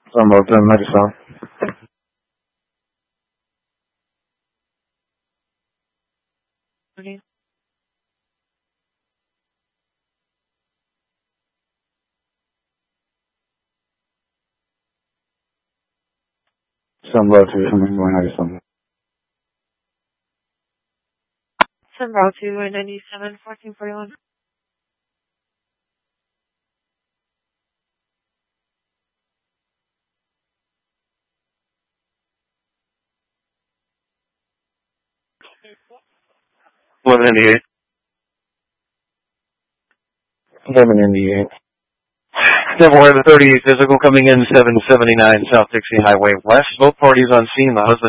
Sunbelt 1097. Okay. Sunbelt 297. Sunbelt 297, 1441. What Indy 1198. Devil Rider 38 physical coming in 779 South Dixie Highway West. Both parties on scene. The husband